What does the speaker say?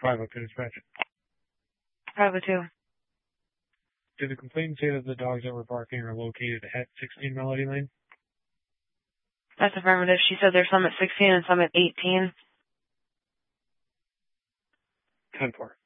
502 dispatch. 502. Did the complainant say that the dogs that were barking are located at 16 Melody Lane? That's affirmative. She said there's some at 16 and some at 18. 10-4.